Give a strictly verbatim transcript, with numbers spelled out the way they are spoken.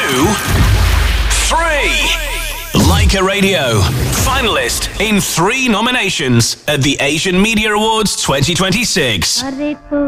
two, three. Leica Radio, finalist in three nominations at the Asian Media Awards twenty twenty-six.